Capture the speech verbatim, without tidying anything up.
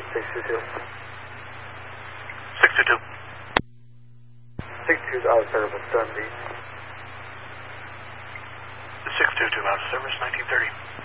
six two two. six two two. six two two is out of service, Dundee. six two two out of service, nineteen thirty.